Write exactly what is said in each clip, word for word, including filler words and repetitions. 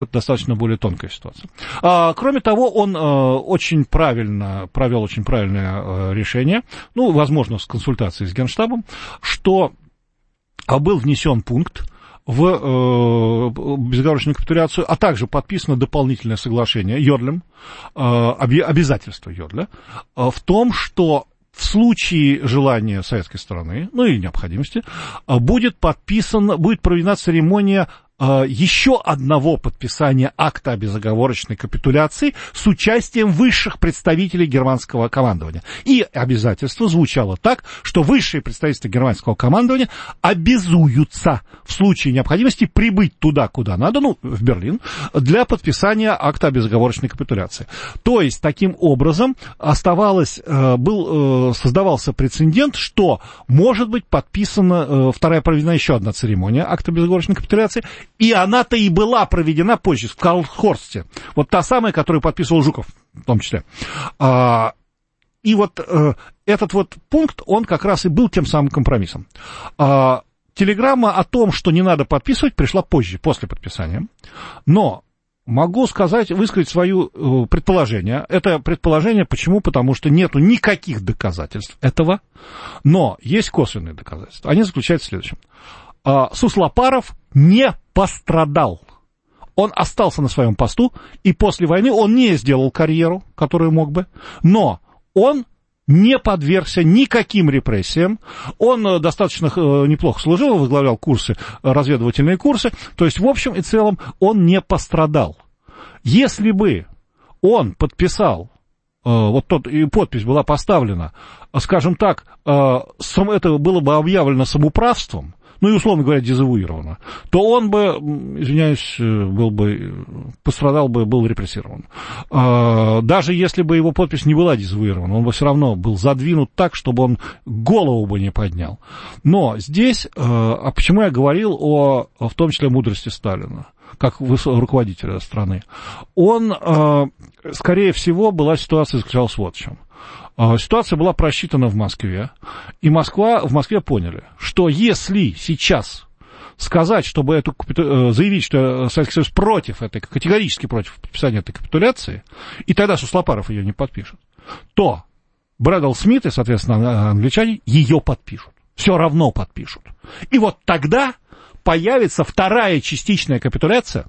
Это достаточно более тонкая ситуация. А, кроме того, он а, очень правильно провел очень правильное а, решение, ну, возможно, с консультацией с Генштабом, что а, был внесен пункт в э, безоговорочную капитуляцию, а также подписано дополнительное соглашение Йодлем, э, обязательство Йодля, э, в том, что в случае желания советской стороны, ну и необходимости, э, будет подписана, будет проведена церемония еще одного подписания акта о безоговорочной капитуляции с участием высших представителей германского командования. И обязательство звучало так, что высшие представители германского командования обязуются в случае необходимости прибыть туда, куда надо, ну, в Берлин, для подписания акта о безоговорочной капитуляции. То есть, таким образом, оставалось, был, создавался прецедент, что может быть подписана, вторая проведена еще одна церемония акта безоговорочной капитуляции, и она-то и была проведена позже, в Карлсхорсте. Вот та самая, которую подписывал Жуков, в том числе. А, и вот а, этот вот пункт, он как раз и был тем самым компромиссом. А, телеграмма о том, что не надо подписывать, пришла позже, после подписания. Но могу сказать, высказать свое предположение. Это предположение почему? Потому что нету никаких доказательств этого, но есть косвенные доказательства. Они заключаются в следующем. Суслопаров не пострадал. Он остался на своем посту, и после войны он не сделал карьеру, которую мог бы, но он не подвергся никаким репрессиям. Он достаточно неплохо служил, возглавлял курсы, разведывательные курсы, то есть в общем и целом он не пострадал. Если бы он подписал, вот тот, и подпись была поставлена, скажем так, это было бы объявлено самоуправством, ну и, условно говоря, дезавуировано, то он бы, извиняюсь, был бы, пострадал бы, был репрессирован. Даже если бы его подпись не была дезавуирована, он бы все равно был задвинут так, чтобы он голову бы не поднял. Но здесь, а почему я говорил о, в том числе, мудрости Сталина, как руководителя страны, он, скорее всего, была ситуация, заключалась вот в чем. Ситуация была просчитана в Москве, и Москва, в Москве поняли, что если сейчас сказать, чтобы эту, заявить, что Советский Союз против этой, категорически против подписания этой капитуляции, и тогда Суслопаров ее не подпишет, то Брэдл Смит и, соответственно, англичане ее подпишут. Все равно подпишут. И вот тогда появится вторая частичная капитуляция,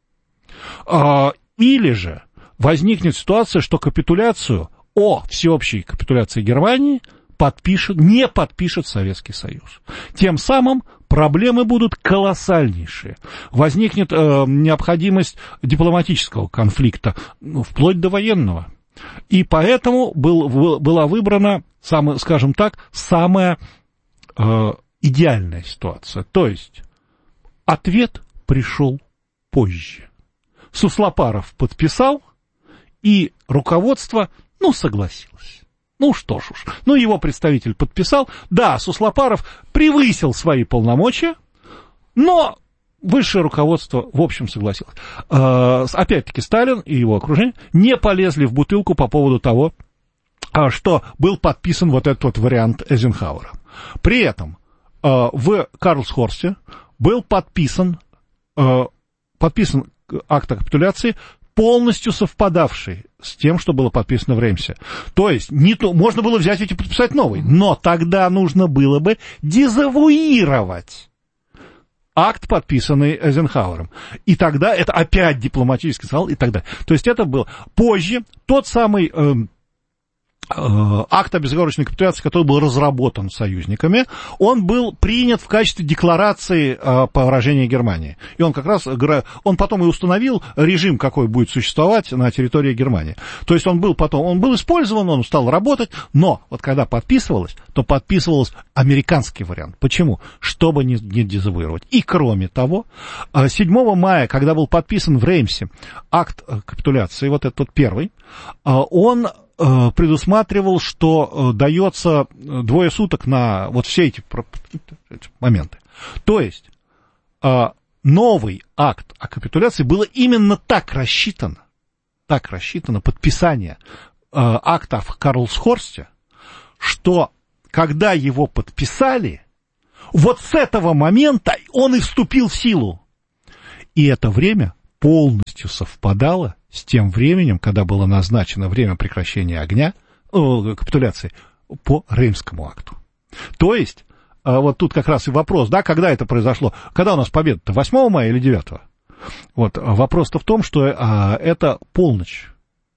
или же возникнет ситуация, что капитуляцию о всеобщей капитуляции Германии подпишет, не подпишет Советский Союз. Тем самым проблемы будут колоссальнейшие. Возникнет э, необходимость дипломатического конфликта, ну, вплоть до военного. И поэтому был, в, была выбрана, самая, скажем так, самая э, идеальная ситуация. То есть ответ пришел позже. Суслопаров подписал, и руководство, ну, согласилось. Ну, что ж уж. Ну, его представитель подписал. Да, Суслопаров превысил свои полномочия, но высшее руководство, в общем, согласилось. Опять-таки, Сталин и его окружение не полезли в бутылку по поводу того, что был подписан вот этот вот вариант Эйзенхауэра. При этом в Карлсхорсте был подписан, подписан акт о капитуляции, полностью совпадавший с тем, что было подписано в Реймсе. То есть, не то, можно было взять и подписать новый, но тогда нужно было бы дезавуировать акт, подписанный Эйзенхауэром. И тогда это опять дипломатический сигнал и так далее. То есть, это было позже тот самый э, э, акт о безоговорочной капитуляции, который был разработан союзниками, он был принят в качестве декларации э, по выражению Германии. И он как раз, он потом и установил режим, какой будет существовать на территории Германии. То есть он был потом, он был использован, он стал работать, но вот когда подписывалось, то подписывался американский вариант. Почему? Чтобы не, не дезавуировать. И кроме того, седьмого мая, когда был подписан в Реймсе акт капитуляции, вот этот вот первый, он предусматривал, что дается двое суток на вот все эти моменты. То есть новый акт о капитуляции было именно так рассчитано, так рассчитано подписание акта в Карлсхорсте, что когда его подписали, вот с этого момента он и вступил в силу. И это время полностью совпадало с тем временем, когда было назначено время прекращения огня, о, капитуляции, по Реймскому акту. То есть, вот тут как раз и вопрос, да, когда это произошло, когда у нас победа-то, восьмого мая или девятого? Вот, вопрос-то в том, что а, это полночь.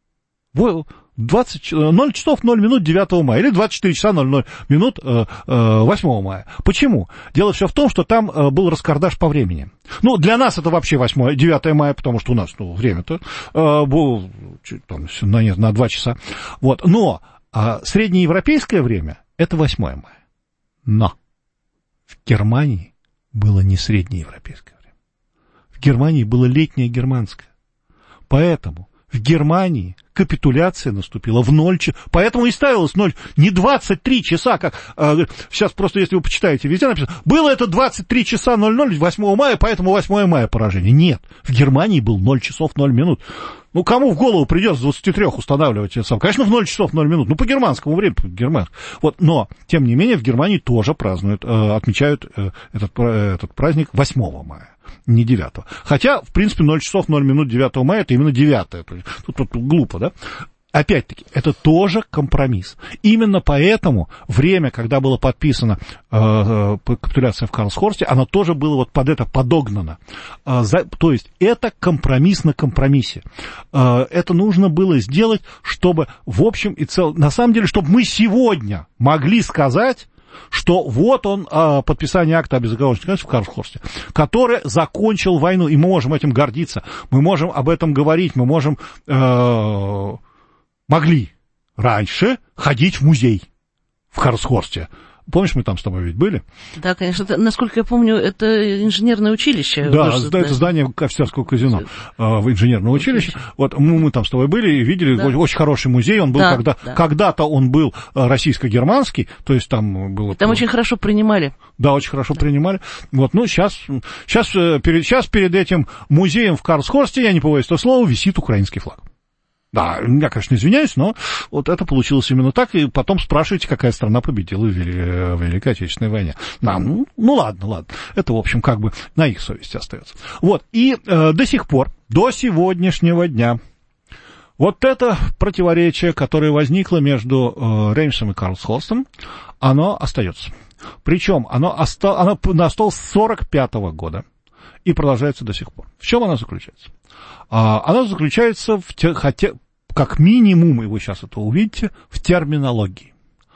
двадцать, ноль часов ноль минут девятого мая, или двадцать четыре часа ноль ноль минут восьмого мая. Почему? Дело все в том, что там был раскардаш по времени. Ну, для нас это вообще восьмое, девятое мая, потому что у нас ну, время-то было там, на, нет, на два часа. Вот. Но а, среднеевропейское время — это восьмое мая. Но в Германии было не среднеевропейское время. В Германии было летнее германское. Поэтому в Германии капитуляция наступила в ноль часов, поэтому и ставилось ноль, не двадцать три часа, как э, сейчас просто, если вы почитаете, везде написано, было это двадцать три часа ноль ноль восьмого мая, поэтому восьмое мая поражение. Нет, в Германии был ноль часов ноль минут. Ну, кому в голову придет с двадцати трёх устанавливать это самое? Конечно, в ноль часов ноль минут, ну, по германскому времени, по германскому. Вот, но, тем не менее, в Германии тоже празднуют, э, отмечают э, этот, э, этот праздник восьмого мая. Не девятого. Хотя, в принципе, ноль часов ноль минут девятого мая это именно девятое. Тут, тут, тут глупо, да? Опять-таки, это тоже компромисс. Именно поэтому время, когда была подписана э, капитуляция в Карлсхорсте, оно тоже было вот под это подогнано. Э, за, то есть это компромисс на компромиссе. Э, это нужно было сделать, чтобы в общем и целом, на самом деле, чтобы мы сегодня могли сказать, что вот он, подписание акта о безоговорочной в Карлсхорсте, который закончил войну, и мы можем этим гордиться, мы можем об этом говорить, мы можем, э, могли раньше ходить в музей в Карлсхорсте. Помнишь, мы там с тобой ведь были? Да, конечно. Это, насколько я помню, это инженерное училище. Да, это да. здание офицерского казино в инженерном училище. Вот мы, мы там с тобой были и видели, да. Очень хороший музей. Он был да, когда, да. Когда-то он был российско-германский, то есть там было... Там очень хорошо принимали. Да, очень хорошо да. принимали. Вот, ну, сейчас, сейчас, перед, сейчас перед этим музеем в Карлсхорсте, я не побоюсь этого слова, висит украинский флаг. Да, я, конечно, извиняюсь, но вот это получилось именно так, и потом спрашиваете, какая страна победила в Великой Отечественной войне. Да, ну, ну ладно, ладно, это, в общем, как бы на их совести остается. Вот, и э, до сих пор, до сегодняшнего дня, вот это противоречие, которое возникло между э, Реймсом и Карлсхорстом, оно остается. Причем оно, оста- оно настало с сорок пятого года и продолжается до сих пор. В чем оно заключается? Оно заключается, в те, хотя, как минимум, и вы сейчас это увидите, в терминологии.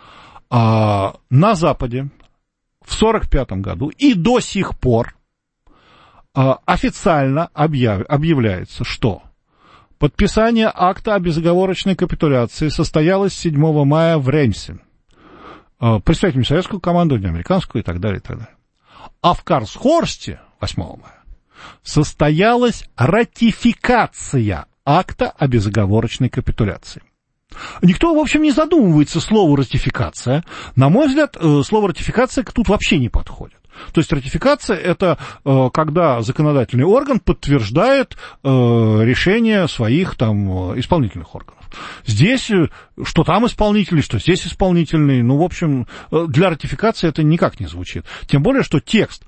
А, на Западе в сорок пятом году и до сих пор а, официально объяв, объявляется, что подписание акта о безоговорочной капитуляции состоялось седьмого мая в Реймсе. А, представителями советского командования, американского и так далее, и так далее. А в Карлсхорсте восьмого мая состоялась ратификация акта о безоговорочной капитуляции. Никто, в общем, не задумывается слово «ратификация». На мой взгляд, слово «ратификация» тут вообще не подходит. То есть ратификация — это когда законодательный орган подтверждает решение своих там исполнительных органов. Здесь, что там исполнительный, что здесь исполнительный, ну, в общем, для ратификации это никак не звучит. Тем более, что текст...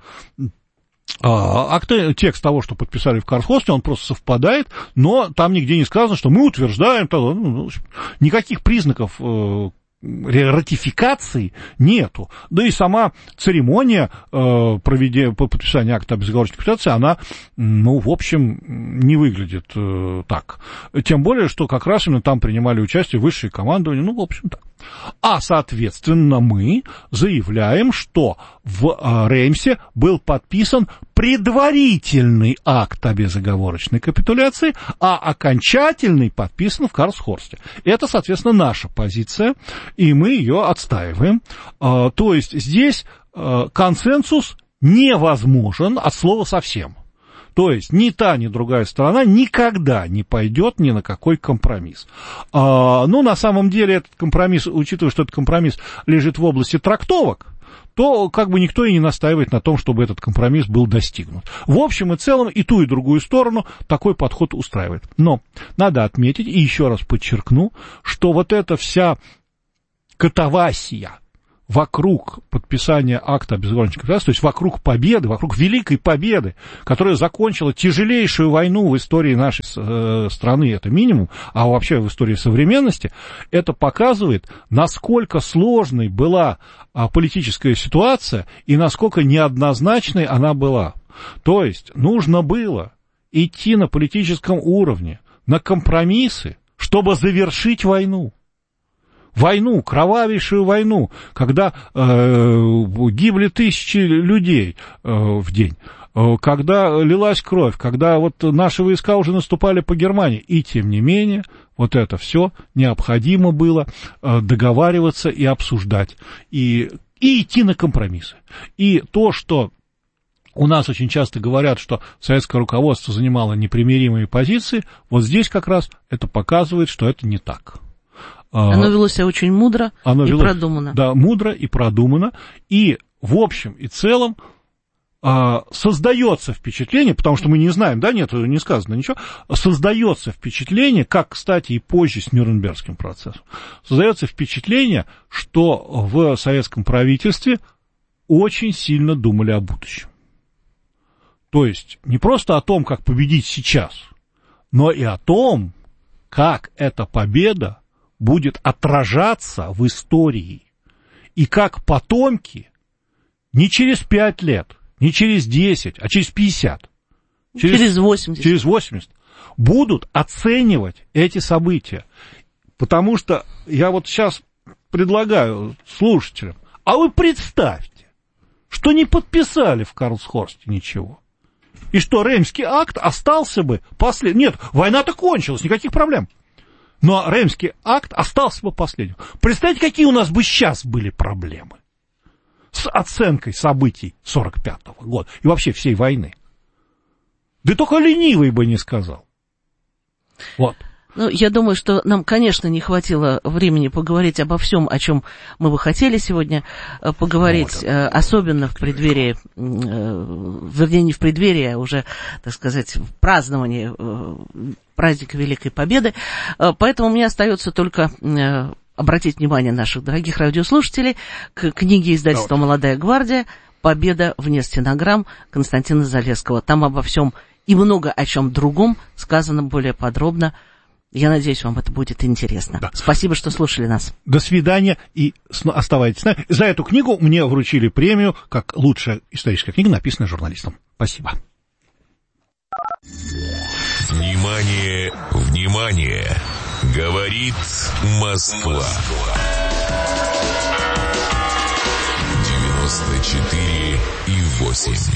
Акт, текст того, что подписали в Карлсхорсте, он просто совпадает, но там нигде не сказано, что мы утверждаем, ну, никаких признаков э, ратификации нету. Да и сама церемония э, проведения, подписания акта о безоговорочной капитуляции, она, ну, в общем, не выглядит э, так. Тем более, что как раз именно там принимали участие высшие командования, ну, в общем, так. А, соответственно, мы заявляем, что в Реймсе был подписан предварительный акт о безоговорочной капитуляции, а окончательный подписан в Карлсхорсте. Это, соответственно, наша позиция, и мы ее отстаиваем. То есть здесь консенсус невозможен от слова совсем. То есть ни та, ни другая сторона никогда не пойдет ни на какой компромисс. А, ну, на самом деле, этот компромисс, учитывая, что этот компромисс лежит в области трактовок, то как бы никто и не настаивает на том, чтобы этот компромисс был достигнут. В общем и целом, и ту, и другую сторону такой подход устраивает. Но надо отметить, и еще раз подчеркну, что вот эта вся катавасия вокруг подписания акта обезглавливания капитуляции, то есть вокруг победы, вокруг великой победы, которая закончила тяжелейшую войну в истории нашей э, страны, это минимум, а вообще в истории современности, это показывает, насколько сложной была а, политическая ситуация и насколько неоднозначной она была. То есть нужно было идти на политическом уровне, на компромиссы, чтобы завершить войну. Войну, кровавейшую войну, когда э, гибли тысячи людей э, в день, э, когда лилась кровь, когда вот наши войска уже наступали по Германии. И тем не менее, вот это все необходимо было э, договариваться и обсуждать, и, и идти на компромиссы. И то, что у нас очень часто говорят, что советское руководство занимало непримиримые позиции, вот здесь как раз это показывает, что это не так. Оно вело себя очень мудро Оно и вело, продуманно. Да, мудро и продуманно. И в общем и целом а, создается впечатление, потому что мы не знаем, да, нет, не сказано ничего, создается впечатление, как, кстати, и позже с Нюрнбергским процессом, создается впечатление, что в советском правительстве очень сильно думали о будущем. То есть не просто о том, как победить сейчас, но и о том, как эта победа будет отражаться в истории, и как потомки не через пять лет, не через десять, а через пятьдесят, через, через восемьдесят. через восемьдесят будут оценивать эти события. Потому что я вот сейчас предлагаю слушателям, а вы представьте, что не подписали в Карлсхорсте ничего, и что Реймский акт остался бы последним. Нет, война-то кончилась, никаких проблем. Но Реймский акт остался бы последним. Представьте, какие у нас бы сейчас были проблемы с оценкой событий сорок пятого года и вообще всей войны. Да только ленивый бы не сказал. Вот. Ну, я думаю, что нам, конечно, не хватило времени поговорить обо всем, о чем мы бы хотели сегодня поговорить, вот. Особенно в преддверии, вернее, не в преддверии, а уже, так сказать, в праздновании праздника Великой Победы. Поэтому мне остается только обратить внимание наших дорогих радиослушателей к книге издательства «Молодая гвардия» «Победа вне стенограмм» Константина Залесского. Там обо всем и много о чем другом сказано более подробно. Я надеюсь, вам это будет интересно. Да. Спасибо, что слушали нас. До свидания и оставайтесь с нами. За эту книгу мне вручили премию как лучшая историческая книга, написанная журналистом. Спасибо. Внимание, внимание! Говорит Москва. девяносто четыре и восемь.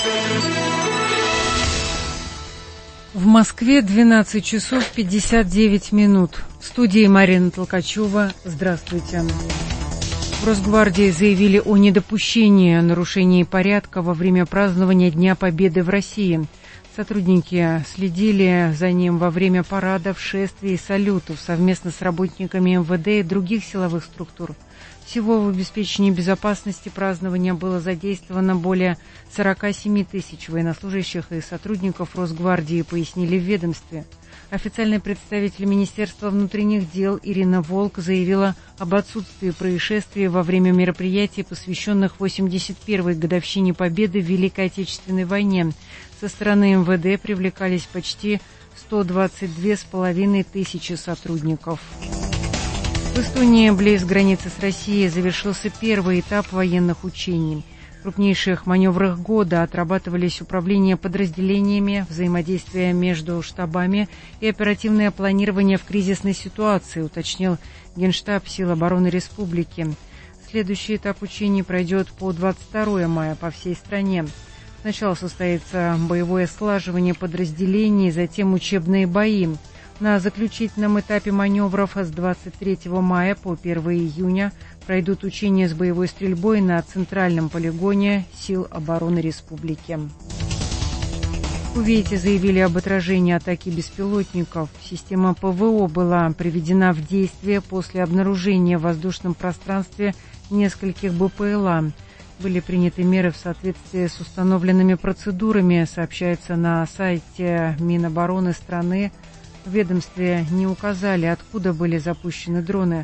В Москве двенадцать часов пятьдесят девять минут. В студии Марина Толкачева. Здравствуйте. В Росгвардии заявили о недопущении нарушений порядка во время празднования Дня Победы в России. Сотрудники следили за ним во время парадов, шествий и салютов совместно с работниками эм вэ дэ и других силовых структур. Всего в обеспечении безопасности празднования было задействовано более сорок семь тысяч военнослужащих и сотрудников Росгвардии, пояснили в ведомстве. Официальный представитель Министерства внутренних дел Ирина Волк заявила об отсутствии происшествий во время мероприятий, посвященных восемьдесят первой годовщине Победы в Великой Отечественной войне. Со стороны эм вэ дэ привлекались почти сто двадцать две с половиной тысячи сотрудников. В Эстонии, близ границы с Россией, завершился первый этап военных учений. В крупнейших маневрах года отрабатывались управление подразделениями, взаимодействие между штабами и оперативное планирование в кризисной ситуации, уточнил Генштаб сил обороны республики. Следующий этап учений пройдет по двадцать второе мая по всей стране. Сначала состоится боевое слаживание подразделений, затем учебные бои. На заключительном этапе маневров с двадцать третьего мая по первого июня пройдут учения с боевой стрельбой на центральном полигоне сил обороны республики. В Кувейте заявили об отражении атаки беспилотников. Система пэ вэ о была приведена в действие после обнаружения в воздушном пространстве нескольких бэ пэ эл а. Были приняты меры в соответствии с установленными процедурами, сообщается на сайте Минобороны страны. В ведомстве не указали, откуда были запущены дроны.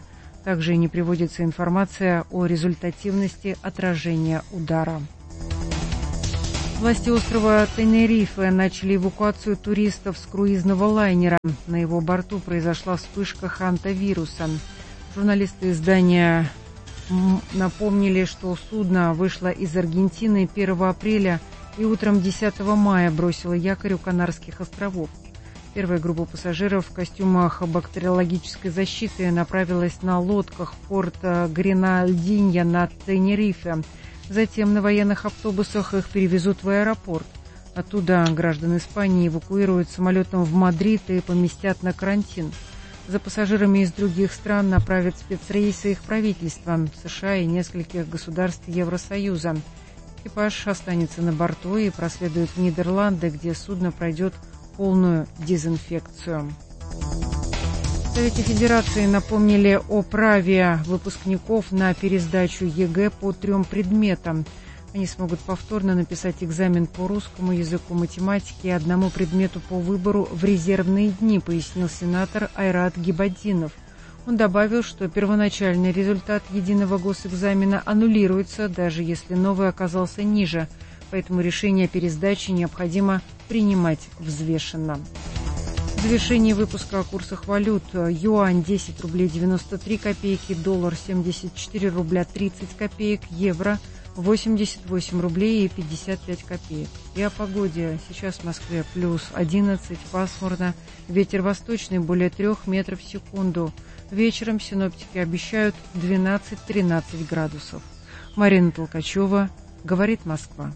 Также не приводится информация о результативности отражения удара. Власти острова Тенерифе начали эвакуацию туристов с круизного лайнера. На его борту произошла вспышка хантавируса. Журналисты издания напомнили, что судно вышло из Аргентины первого апреля и утром десятого мая бросило якорь у Канарских островов. Первая группа пассажиров в костюмах бактериологической защиты направилась на лодках в порт Гренальдинья на Тенерифе. Затем на военных автобусах их перевезут в аэропорт. Оттуда граждан Испании эвакуируют самолетом в Мадрид и поместят на карантин. За пассажирами из других стран направят спецрейсы их правительства США и нескольких государств Евросоюза. Экипаж останется на борту и проследует в Нидерланды, где судно пройдет полную дезинфекцию. В Совете Федерации напомнили о праве выпускников на пересдачу ЕГЭ по трем предметам. Они смогут повторно написать экзамен по русскому языку, математике и одному предмету по выбору в резервные дни, пояснил сенатор Айрат Гибаддинов. Он добавил, что первоначальный результат единого госэкзамена аннулируется, даже если новый оказался ниже, поэтому решение о пересдаче необходимо принимать взвешенно. В завершении выпуска о курсах валют. Юань десять рублей девяносто три копейки, доллар семьдесят четыре рубля тридцать копеек, евро восемьдесят восемь рублей и пятьдесят пять копеек. И о погоде. Сейчас в Москве плюс одиннадцать, пасмурно, ветер восточный более трех метров в секунду. Вечером синоптики обещают двенадцать-тринадцать градусов. Марина Толкачева, говорит Москва.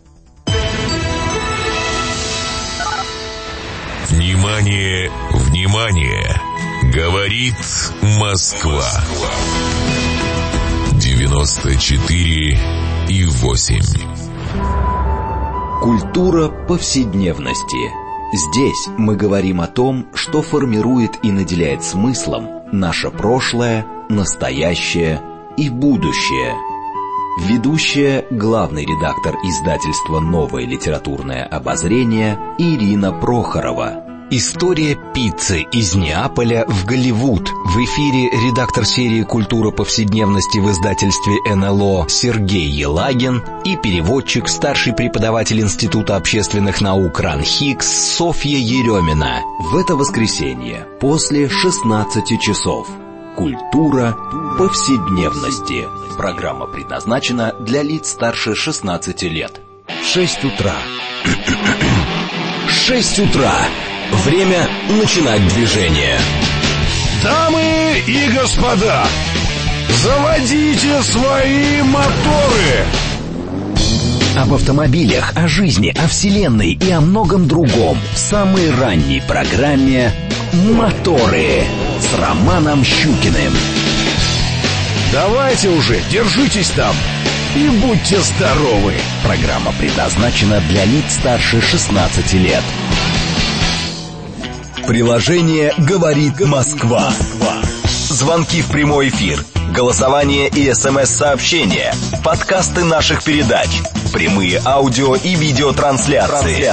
Внимание, внимание! Говорит Москва. девяносто четыре и восемь. Культура повседневности. Здесь мы говорим о том, что формирует и наделяет смыслом наше прошлое, настоящее и будущее. Ведущая, главный редактор издательства «Новое литературное обозрение» Ирина Прохорова. История пиццы из Неаполя в Голливуд. В эфире редактор серии «Культура повседневности» в издательстве эн эл о Сергей Елагин и переводчик, старший преподаватель Института общественных наук РАНХИКС Софья Еремина. В это воскресенье после шестнадцати часов. Культура повседневности. Программа предназначена для лиц старше шестнадцати лет. Шесть утра. Шесть утра. Время начинать движение. Дамы и господа, заводите свои моторы. Об автомобилях, о жизни, о вселенной и о многом другом в самой ранней программе «Моторы» с Романом Щукиным. Давайте уже, держитесь там и будьте здоровы. Программа предназначена для лиц старше шестнадцати лет. Приложение «Говорит Москва». Звонки в прямой эфир, голосование и смс-сообщения, подкасты наших передач, прямые аудио и видеотрансляции.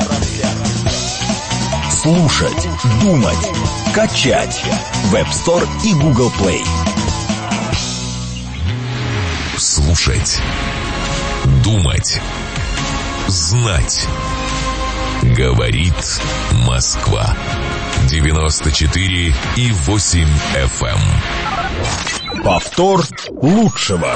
Слушать, думать, качать. Web Store и Google Play. Слушать, думать, знать. Говорит Москва. девяносто четыре и восемь эф эм. Повтор лучшего.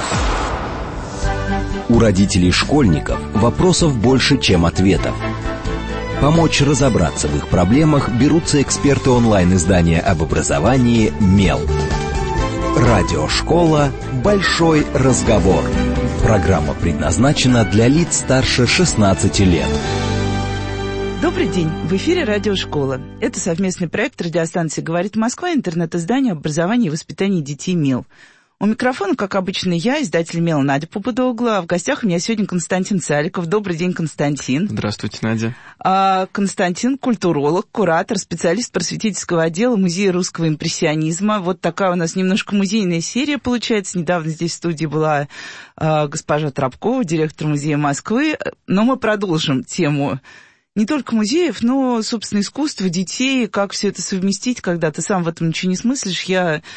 У родителей школьников вопросов больше, чем ответов. Помочь разобраться в их проблемах берутся эксперты онлайн-издания об образовании «Мел». Радиошкола «Большой разговор». Программа предназначена для лиц старше шестнадцати лет. Добрый день. В эфире «Радиошкола». Это совместный проект радиостанции «Говорит Москва» и интернет-издание образования и воспитания детей «Мел». У микрофона, как обычно, я, издатель «Мел» Надя Попудогла. А в гостях у меня сегодня Константин Цариков. Добрый день, Константин. Здравствуйте, Надя. А, Константин – культуролог, куратор, специалист просветительского отдела Музея русского импрессионизма. Вот такая у нас немножко музейная серия получается. Недавно здесь в студии была а, госпожа Тропкова, директор Музея Москвы. Но мы продолжим тему не только музеев, но, собственно, искусства, детей, как все это совместить, когда ты сам в этом ничего не смыслишь. Я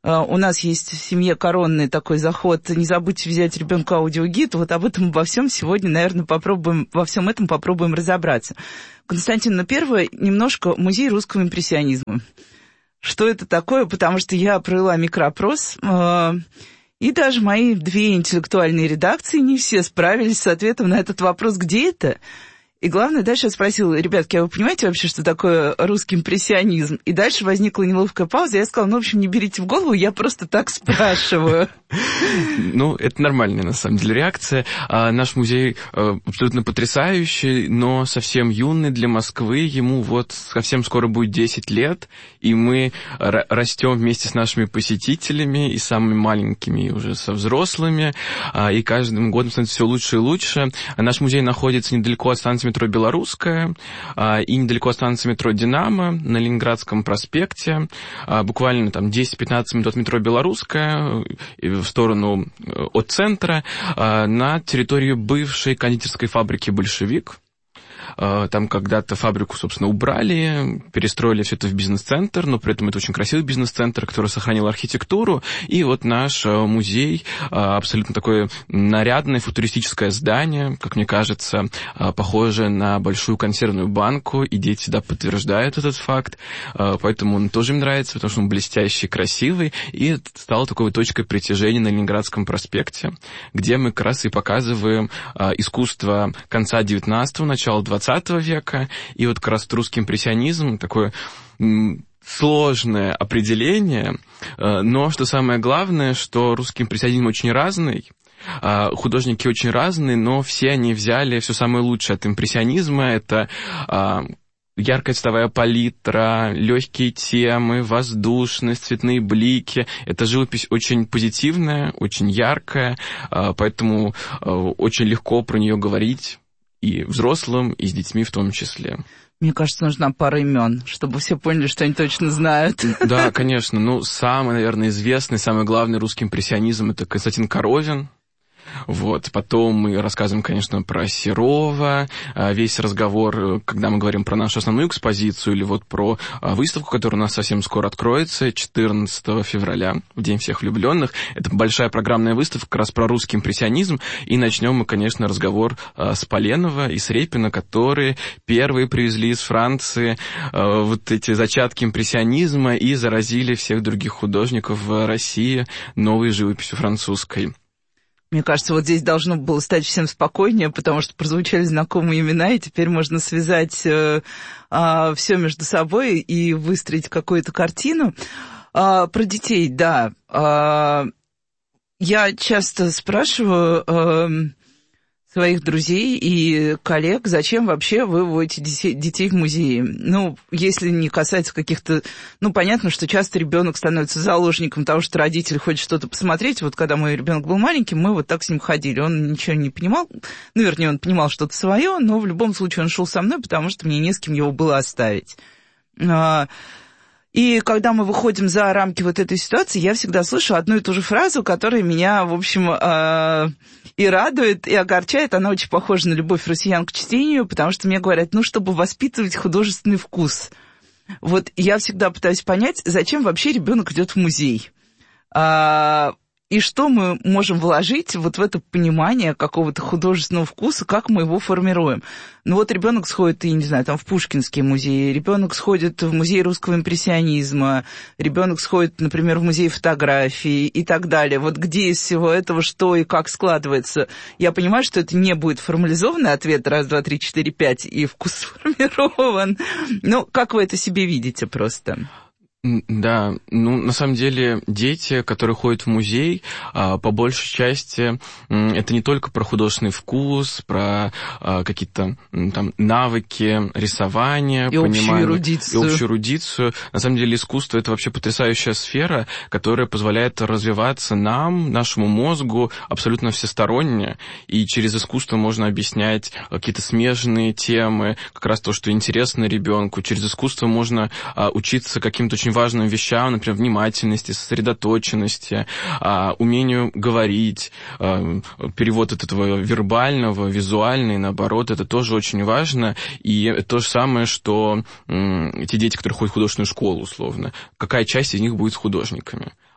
У нас есть в семье коронный такой заход. Не забудьте взять ребенку аудиогид. Вот об этом во всем сегодня, наверное, попробуем, во всем этом попробуем разобраться. Константин, ну первое, немножко музей русского импрессионизма. Что это такое? Потому что я провела микроопрос, и даже мои две интеллектуальные редакции не все справились с ответом на этот вопрос, где это. И главное, дальше я спросила: ребятки, а вы понимаете вообще, что такое русский импрессионизм? И дальше возникла неловкая пауза, я сказала: ну, в общем, не берите в голову, я просто так спрашиваю. Ну, это нормальная, на самом деле, реакция. А, наш музей а, абсолютно потрясающий, но совсем юный для Москвы. Ему вот совсем скоро будет десять лет, и мы р- растем вместе с нашими посетителями, и самыми маленькими, и уже со взрослыми, а, и каждым годом становится все лучше и лучше. А наш музей находится недалеко от станции метро «Белорусская», а, и недалеко от станции метро «Динамо» на Ленинградском проспекте. А, буквально там десять-пятнадцать минут от метро «Белорусская», в сторону от центра, на территорию бывшей кондитерской фабрики «Большевик». Там когда-то фабрику, собственно, убрали, перестроили все это в бизнес-центр, но при этом это очень красивый бизнес-центр, который сохранил архитектуру. И вот наш музей, абсолютно такое нарядное футуристическое здание, как мне кажется, похоже на большую консервную банку, и дети всегда подтверждают этот факт. Поэтому он тоже мне нравится, потому что он блестящий, красивый, и стал такой точкой притяжения на Ленинградском проспекте, где мы как раз и показываем искусство конца девятнадцатого, начала двадцатого века, и вот как раз русский импрессионизм, такое сложное определение, но что самое главное, что русский импрессионизм очень разный, художники очень разные, но все они взяли все самое лучшее от импрессионизма. Это яркая цветовая палитра, легкие темы, воздушность, цветные блики. Это живопись очень позитивная, очень яркая, поэтому очень легко про нее говорить и взрослым, и с детьми в том числе. Мне кажется, нужна пара имен, чтобы все поняли, что они точно знают. Да, конечно. Ну, самый, наверное, известный, самый главный русский импрессионизм — это Константин Коровин. Вот. Потом мы рассказываем, конечно, про Серова. Весь разговор, когда мы говорим про нашу основную экспозицию или вот про выставку, которая у нас совсем скоро откроется, четырнадцатого февраля, в День всех влюбленных. Это большая программная выставка как раз про русский импрессионизм. И начнем мы, конечно, разговор с Поленова и с Репина, которые первые привезли из Франции вот эти зачатки импрессионизма и заразили всех других художников в России новой живописью французской. Мне кажется, вот здесь должно было стать всем спокойнее, потому что прозвучали знакомые имена, и теперь можно связать э, э, все между собой и выстроить какую-то картину. Э, про детей, да. Э, я часто спрашиваю э, своих друзей и коллег, зачем вообще вы вводите детей в музеи. Ну, если не касается каких-то... Ну, понятно, что часто ребенок становится заложником того, что родитель хочет что-то посмотреть. Вот когда мой ребенок был маленький, мы вот так с ним ходили. Он ничего не понимал. Ну, вернее, он понимал что-то свое, но в любом случае он шел со мной, потому что мне не с кем его было оставить. И когда мы выходим за рамки вот этой ситуации, я всегда слышу одну и ту же фразу, которая меня, в общем, э, и радует, и огорчает. Она очень похожа на любовь россиян к чтению, потому что мне говорят, ну, чтобы воспитывать художественный вкус. Вот я всегда пытаюсь понять, зачем вообще ребенок идет в музей. А, и что мы можем вложить вот в это понимание какого-то художественного вкуса, как мы его формируем. Ну вот ребенок сходит, я не знаю, там в Пушкинский музей, ребенок сходит в музей русского импрессионизма, ребенок сходит, например, в музей фотографии и так далее. Вот где из всего этого что и как складывается? Я понимаю, что это не будет формализованный ответ раз, два, три, четыре, пять, и вкус сформирован. Ну, как вы это себе видите просто? Да, ну, на самом деле, дети, которые ходят в музей, по большей части, это не только про художественный вкус, про какие-то там навыки рисования, и общую эрудицию. И общую эрудицию. На самом деле, искусство — это вообще потрясающая сфера, которая позволяет развиваться нам, нашему мозгу, абсолютно всесторонне. И через искусство можно объяснять какие-то смежные темы, как раз то, что интересно ребенку. Через искусство можно учиться каким-то очень важным вещам, например, внимательности, сосредоточенности, умению говорить, перевод от этого вербального, визуальный, наоборот, это тоже очень важно. И то же самое, что эти дети, которые ходят в художественную школу, условно, какая часть из них будет художниками?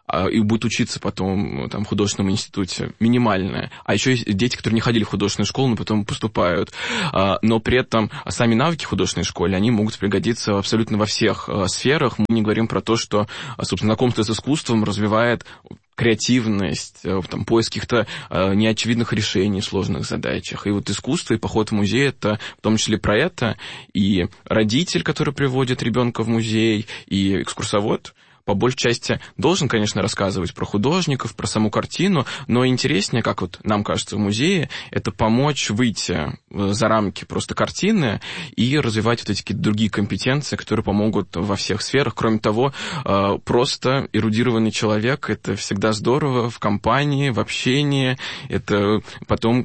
и будет учиться потом там, в художественном институте, минимальное. А еще есть дети, которые не ходили в художественную школу, но потом поступают. Но при этом сами навыки в художественной школе, они могут пригодиться абсолютно во всех сферах. Мы не говорим про то, что, собственно, знакомство с искусством развивает креативность, там, поиск каких-то э, неочевидных решений в сложных задачах. И вот искусство и поход в музей — это в том числе про это. И родитель, который приводит ребенка в музей, и экскурсовод по большей части должен, конечно, рассказывать про художников, про саму картину, но интереснее, как вот нам кажется в музее, это помочь выйти за рамки просто картины и развивать вот эти какие-то другие компетенции, которые помогут во всех сферах. Кроме того, просто эрудированный человек — это всегда здорово в компании, в общении, это потом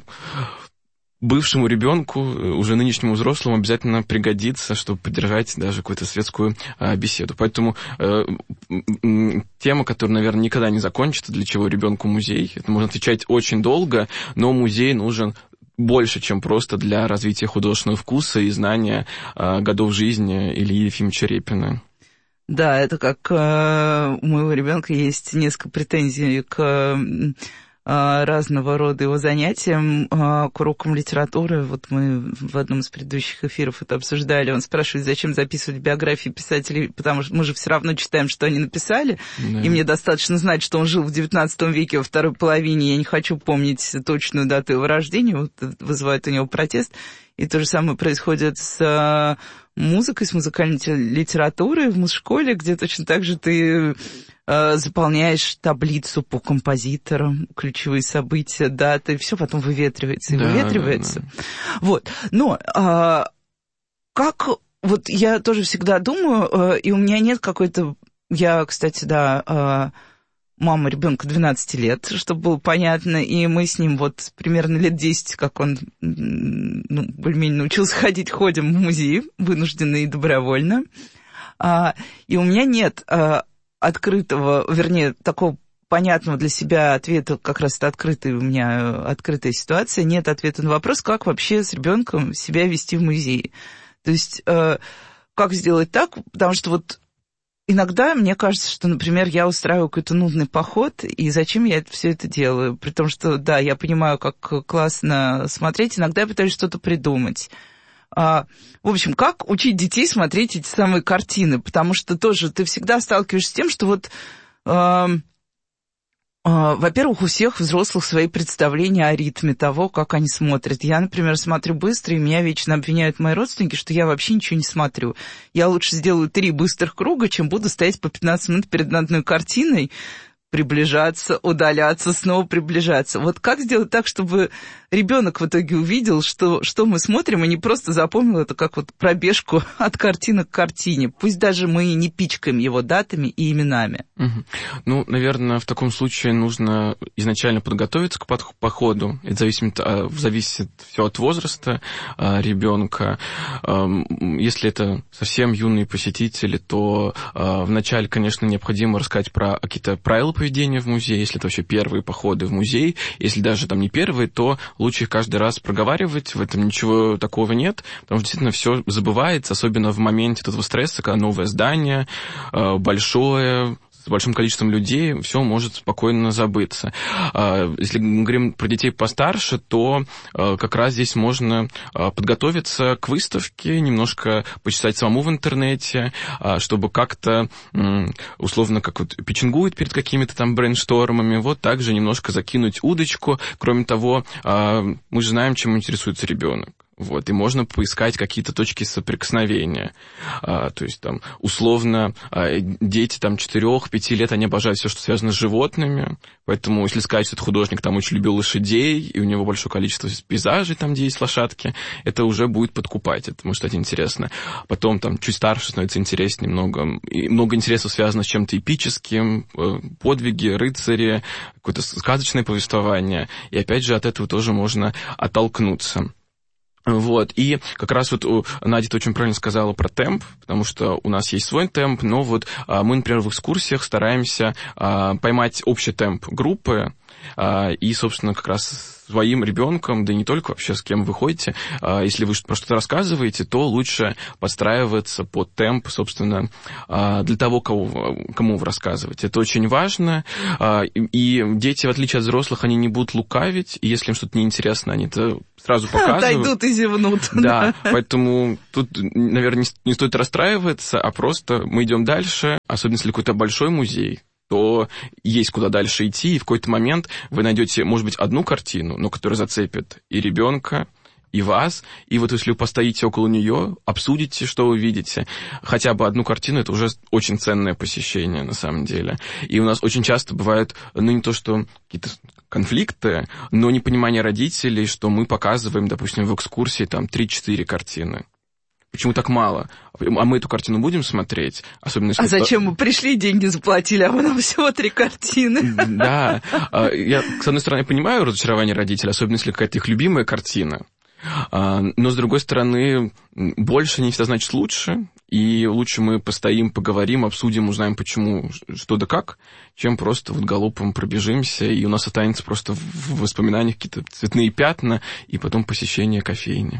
бывшему ребенку, уже нынешнему взрослому, обязательно пригодится, чтобы поддержать даже какую-то светскую а, беседу. Поэтому э, тема, которая, наверное, никогда не закончится, для чего ребенку музей. Это можно отвечать очень долго, но музей нужен больше, чем просто для развития художественного вкуса и знания э, годов жизни Ильи Ефимовича Репина. Да, это как э, у моего ребенка есть несколько претензий к разного рода его занятиям, к урокам литературы. Вот мы в одном из предыдущих эфиров это обсуждали. Он спрашивает, зачем записывать биографии писателей, потому что мы же все равно читаем, что они написали, да. И мне достаточно знать, что он жил в девятнадцатом веке, во второй половине. Я не хочу помнить точную дату его рождения. Вот это вызывает у него протест. И то же самое происходит с музыкой, с музыкальной литературой в музшколе, где точно так же ты э, заполняешь таблицу по композиторам, ключевые события, даты, все потом выветривается и да, выветривается. Да, да. Вот. Но э, как... Вот я тоже всегда думаю, э, и у меня нет какой-то... Я, кстати, да... Э, мама ребенка двенадцати лет, чтобы было понятно, и мы с ним вот примерно лет десять, как он, ну, более-менее научился ходить, ходим в музей, вынужденно и добровольно. А, и у меня нет а, открытого, вернее, такого понятного для себя ответа, как раз это открытая у меня открытая ситуация, нет ответа на вопрос, как вообще с ребенком себя вести в музее. То есть, а, как сделать так, потому что вот иногда мне кажется, что, например, я устраиваю какой-то нудный поход, и зачем я все это делаю? При том, что, да, я понимаю, как классно смотреть, иногда я пытаюсь что-то придумать. А, в общем, как учить детей смотреть эти самые картины? Потому что тоже ты всегда сталкиваешься с тем, что вот... А, Во-первых, у всех взрослых свои представления о ритме того, как они смотрят. Я, например, смотрю быстро, и меня вечно обвиняют мои родственники, что я вообще ничего не смотрю. Я лучше сделаю три быстрых круга, чем буду стоять по пятнадцать минут перед одной картиной, приближаться, удаляться, снова приближаться. Вот как сделать так, чтобы ребенок в итоге увидел, что, что мы смотрим, и не просто запомнил это как вот пробежку от картины к картине. Пусть даже мы не пичкаем его датами и именами. Угу. Ну, наверное, в таком случае нужно изначально подготовиться к походу. Это зависит, зависит все от возраста ребенка. Если это совсем юные посетители, то вначале, конечно, необходимо рассказать про какие-то правила поведения в музее, если это вообще первые походы в музей. Если даже там не первые, то лучше их каждый раз проговаривать, в этом ничего такого нет, потому что действительно все забывается, особенно в моменте этого стресса, когда новое здание, большое, с большим количеством людей, все может спокойно забыться. Если мы говорим про детей постарше, то как раз здесь можно подготовиться к выставке, немножко почитать самому в интернете, чтобы как-то, условно, как вот пичингуют перед какими-то там брейнштормами, вот также немножко закинуть удочку. Кроме того, мы же знаем, чем интересуется ребенок. Вот, и можно поискать какие-то точки соприкосновения. А, то есть, там, условно, а, дети там четыре-пять лет, они обожают все, что связано с животными. Поэтому, если сказать, что этот художник там очень любил лошадей, и у него большое количество пейзажей, там, где есть лошадки, это уже будет подкупать, это может стать интересно. Потом, там, чуть старше становится интереснее, много, и много интересов связано с чем-то эпическим, подвиги, рыцари, какое-то сказочное повествование. И, опять же, от этого тоже можно оттолкнуться. Вот, и как раз вот Надя очень правильно сказала про темп, потому что у нас есть свой темп, но вот мы, например, в экскурсиях стараемся поймать общий темп группы И, собственно, как раз своим ребенком, да и не только вообще с кем вы ходите, если вы про что-то рассказываете, то лучше подстраиваться под темп, собственно, для того, кого, кому вы рассказываете. Это очень важно. И дети, в отличие от взрослых, они не будут лукавить, и если им что-то неинтересно, они это сразу показывают. Отойдут и зевнут. Да, поэтому тут, наверное, не стоит расстраиваться, а просто мы идем дальше, особенно если какой-то большой музей, то есть куда дальше идти, и в какой-то момент вы найдете, может быть, одну картину, но которая зацепит и ребенка, и вас, и вот если вы постоите около нее, обсудите, что вы видите, хотя бы одну картину, это уже очень ценное посещение, на самом деле. И у нас очень часто бывают, ну, не то что какие-то конфликты, но непонимание родителей, что мы показываем, допустим, в экскурсии там три-четыре картины. Почему так мало? А мы эту картину будем смотреть? Особенно, если... А зачем мы пришли, деньги заплатили, а вы нам всего три картины? Да. Я, с одной стороны, понимаю разочарование родителей, особенно если какая-то их любимая картина. Но, с другой стороны, больше не всегда значит лучше, и лучше мы постоим, поговорим, обсудим, узнаем, почему, что да как, чем просто вот галопом пробежимся, и у нас останется просто в воспоминаниях какие-то цветные пятна, и потом посещение кофейни.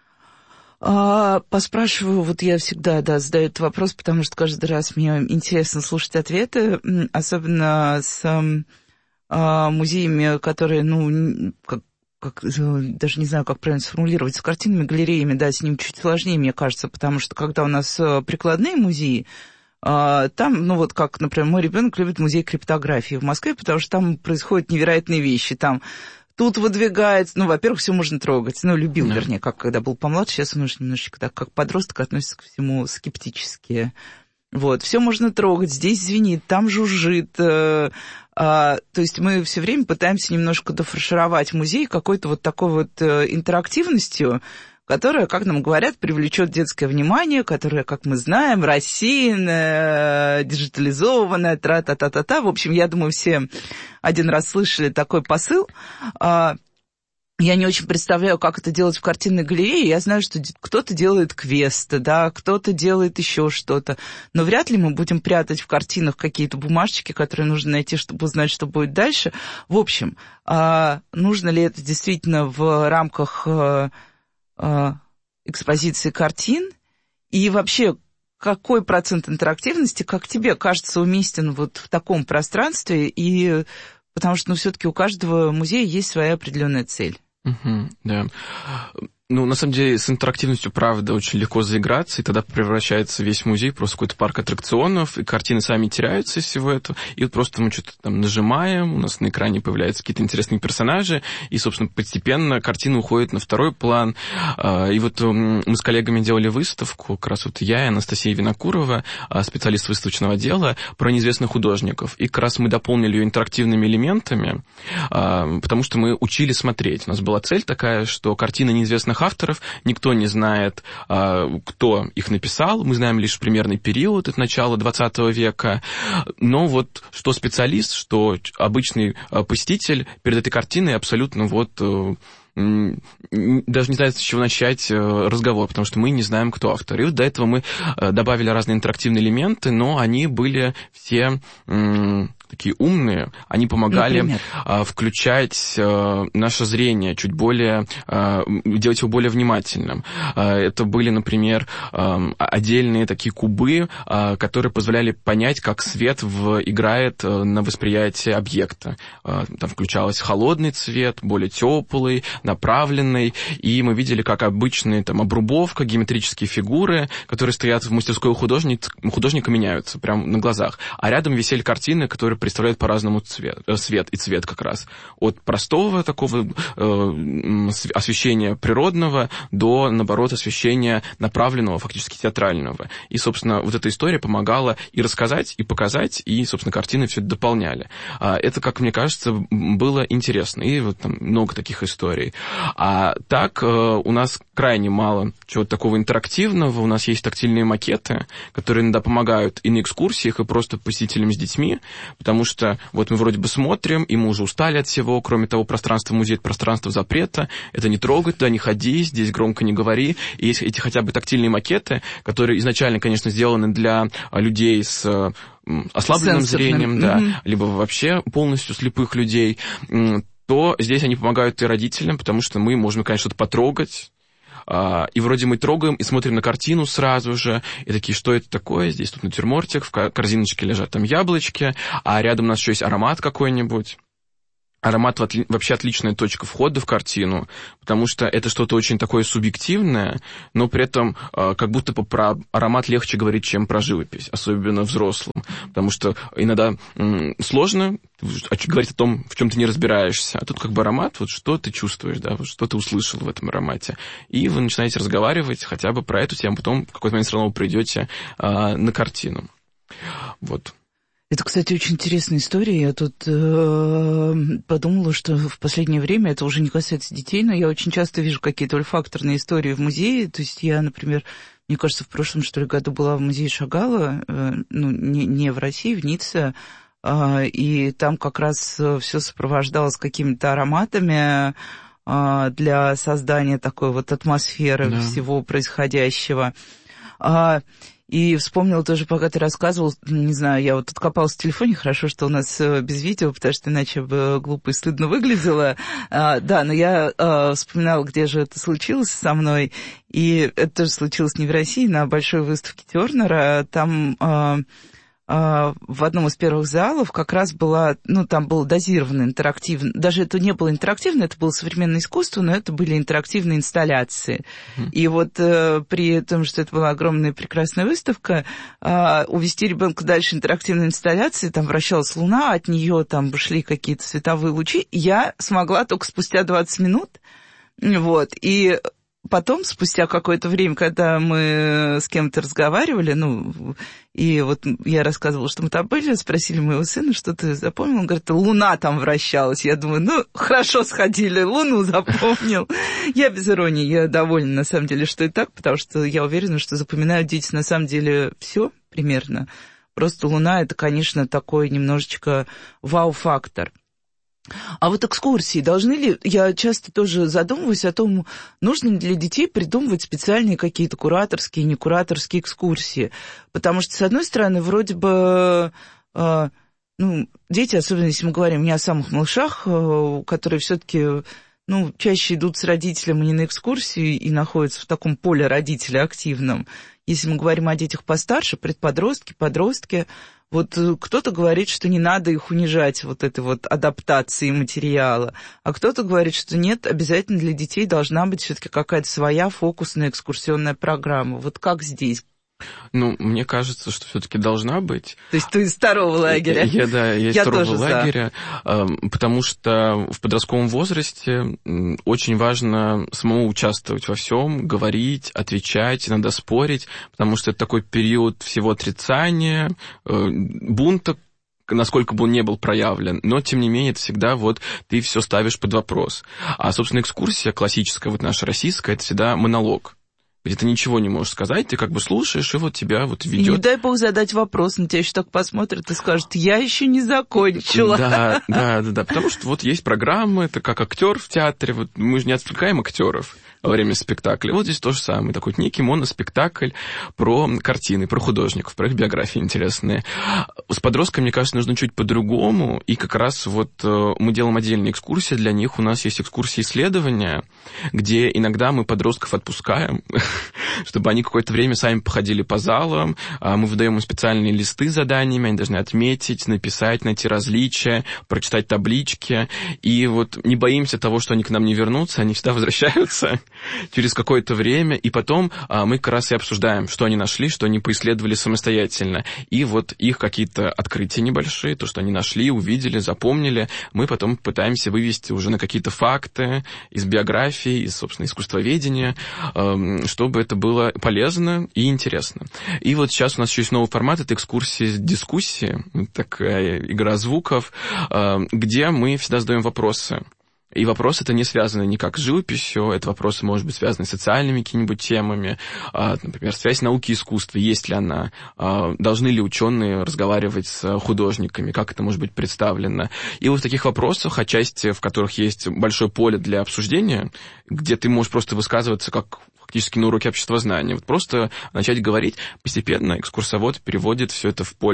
А, поспрашиваю, вот я всегда, да, задаю этот вопрос, потому что каждый раз мне интересно слушать ответы, особенно с а, музеями, которые, ну, как, как, даже не знаю, как правильно сформулировать, с картинами, галереями, да, с ним чуть сложнее, мне кажется, потому что когда у нас прикладные музеи, а, там, ну вот как, например, мой ребенок любит музей криптографии в Москве, потому что там происходят невероятные вещи, там тут выдвигается, ну, во-первых, все можно трогать, ну, любил, да. Вернее, как когда был помладше, сейчас он уже немножечко так, как подросток, относится к всему скептически. Вот, все можно трогать, здесь звенит, там жужжит. Э, э, то есть мы все время пытаемся немножко дофаршировать музей какой-то вот такой вот э, интерактивностью, которая, как нам говорят, привлечет детское внимание, которая, как мы знаем, рассеянная, диджитализованная, тра-та-та-та-та. В общем, я думаю, все один раз слышали такой посыл. Я не очень представляю, как это делать в картинной галерее. Я знаю, что кто-то делает квесты, да, кто-то делает еще что-то. Но вряд ли мы будем прятать в картинах какие-то бумажечки, которые нужно найти, чтобы узнать, что будет дальше. В общем, нужно ли это действительно в рамках экспозиции картин? И вообще, какой процент интерактивности, как тебе кажется, уместен вот в таком пространстве? И потому что, ну, все-таки у каждого музея есть своя определенная цель. Угу, да. Ну, на самом деле, с интерактивностью, правда, очень легко заиграться, и тогда превращается весь музей просто в какой-то парк аттракционов, и картины сами теряются из всего этого, и вот просто мы что-то там нажимаем, у нас на экране появляются какие-то интересные персонажи, и, собственно, постепенно картина уходит на второй план. И вот мы с коллегами делали выставку, как раз вот я и Анастасия Винокурова, специалист выставочного отдела, про неизвестных художников, и как раз мы дополнили ее интерактивными элементами, потому что мы учили смотреть. У нас была цель такая, что картины неизвестных авторов, никто не знает, кто их написал, мы знаем лишь примерный период, от начала двадцатого века, но вот что специалист, что обычный посетитель перед этой картиной абсолютно вот даже не знаю, с чего начать разговор, потому что мы не знаем, кто автор. И вот до этого мы добавили разные интерактивные элементы, но они были все такие умные, они помогали Например? включать наше зрение чуть более, делать его более внимательным. Это были, например, отдельные такие кубы, которые позволяли понять, как свет в, играет на восприятие объекта. Там включалось холодный цвет, более теплый, направленный, и мы видели, как обычные там обрубовка, геометрические фигуры, которые стоят в мастерской у художника, художника, меняются прямо на глазах. А рядом висели картины, которые представляют по-разному цвет, свет и цвет как раз. От простого такого э, освещения природного до, наоборот, освещения направленного, фактически театрального. И, собственно, вот эта история помогала и рассказать, и показать, и, собственно, картины все это дополняли. Это, как мне кажется, было интересно. И вот там много таких историй. А так у нас крайне мало чего-то такого интерактивного. У нас есть тактильные макеты, которые иногда помогают и на экскурсиях, и просто посетителям с детьми, потому что вот мы вроде бы смотрим, и мы уже устали от всего. Кроме того, пространство музея — это пространство запрета. Это не трогай, туда не ходи, здесь громко не говори. И есть эти хотя бы тактильные макеты, которые изначально, конечно, сделаны для людей с ослабленным сенсорным. зрением, да, mm-hmm. либо вообще полностью слепых людей, то здесь они помогают и родителям, потому что мы можем, конечно, что-то потрогать, и вроде мы трогаем и смотрим на картину сразу же, и такие, что это такое? Здесь тут натюрмортик, в корзиночке лежат там яблочки, а рядом у нас еще есть аромат какой-нибудь. Аромат вообще отличная точка входа в картину, потому что это что-то очень такое субъективное, но при этом как будто бы про аромат легче говорить, чем про живопись, особенно взрослым, потому что иногда сложно говорить о том, в чем ты не разбираешься, а тут как бы аромат, вот что ты чувствуешь, да, вот что ты услышал в этом аромате, и вы начинаете разговаривать хотя бы про эту тему, потом в какой-то момент все равно придете а, на картину. Вот. Это, кстати, очень интересная история. Я тут э, подумала, что в последнее время, это уже не касается детей, но я очень часто вижу какие-то ольфакторные истории в музее. То есть я, например, мне кажется, в прошлом, что ли, году была в музее Шагала, э, ну, не, не в России, в Ницце, э, и там как раз все сопровождалось какими-то ароматами э, для создания такой вот атмосферы да. всего происходящего. Э, И вспомнила тоже, пока ты рассказывал, не знаю, я вот тут копалась в телефоне, хорошо, что у нас без видео, потому что иначе бы глупо и стыдно выглядело. А, да, но я а, вспоминала, где же это случилось со мной, и это тоже случилось не в России, на большой выставке Тёрнера. Там а, а, в одном из первых залов как раз была, ну, там был дозированный интерактивный, даже это не было интерактивно, это было современное искусство, но это были интерактивные инсталляции. Mm. И вот э, при том, что это была огромная прекрасная выставка, э, увести ребенка дальше интерактивной инсталляции, там вращалась луна, от нее там шли какие-то световые лучи, я смогла только спустя двадцать минут, вот, и... Потом, спустя какое-то время, когда мы с кем-то разговаривали, ну, и вот я рассказывала, что мы там были, спросили моего сына, что ты запомнил? Он говорит, луна там вращалась. Я думаю, ну, хорошо сходили, луну запомнил. Я без иронии, я довольна, на самом деле, что и так, потому что я уверена, что запоминают дети, на самом деле, все примерно. Просто луна — это, конечно, такой немножечко вау-фактор. А вот экскурсии должны ли... Я часто тоже задумываюсь о том, нужно ли для детей придумывать специальные какие-то кураторские, некураторские экскурсии. Потому что, с одной стороны, вроде бы... Э, ну, дети, особенно если мы говорим не о самых малышах, э, которые все-таки... Ну, чаще идут с родителем, а не на экскурсии, и находятся в таком поле родителя активном. Если мы говорим о детях постарше, предподростки, подростки... Вот кто-то говорит, что не надо их унижать, вот этой вот адаптации материала, а кто-то говорит, что нет, обязательно для детей должна быть все-таки какая-то своя фокусная экскурсионная программа. Вот как здесь? Ну, мне кажется, что все-таки должна быть. То есть ты из второго лагеря? Я, да, я из я второго тоже лагеря, за. Потому что в подростковом возрасте очень важно самому участвовать во всем, говорить, отвечать, иногда спорить, потому что это такой период всего отрицания, бунта, насколько бы он не был проявлен, но, тем не менее, это всегда вот ты все ставишь под вопрос. А, собственно, экскурсия классическая, вот наша российская, это всегда монолог, где ты ничего не можешь сказать, ты как бы слушаешь, и вот тебя вот ведет. И не дай бог задать вопрос, на тебя еще так посмотрят и скажут, я еще не закончила. Да, да, да, да, потому что вот есть программы, это как актер в театре, вот мы же не отвлекаем актеров во время спектакля. Вот здесь то же самое, такой некий моноспектакль про картины, про художников, про их биографии интересные. С подростками, мне кажется, нужно чуть по-другому, и как раз вот мы делаем отдельные экскурсии для них, у нас есть экскурсии исследования, где иногда мы подростков отпускаем, чтобы они какое-то время сами походили по залам, мы выдаем им специальные листы с заданиями, они должны отметить, написать, найти различия, прочитать таблички, и вот не боимся того, что они к нам не вернутся, они всегда возвращаются через какое-то время, и потом а, мы как раз и обсуждаем, что они нашли, что они поисследовали самостоятельно. И вот их какие-то открытия небольшие, то, что они нашли, увидели, запомнили, мы потом пытаемся вывести уже на какие-то факты из биографии, из, собственно, искусствоведения, э, чтобы это было полезно и интересно. И вот сейчас у нас еще есть новый формат, это экскурсии, дискуссии, такая игра звуков, э, где мы всегда задаем вопросы. И вопросы это не связаны никак с живописью, это вопросы, может быть, связаны с социальными какими-нибудь темами, например, связь науки и искусства, есть ли она, должны ли ученые разговаривать с художниками, как это может быть представлено. И вот в таких вопросах, отчасти в которых есть большое поле для обсуждения, где ты можешь просто высказываться как фактически на уроке обществознания, вот просто начать говорить, постепенно экскурсовод переводит все это в поле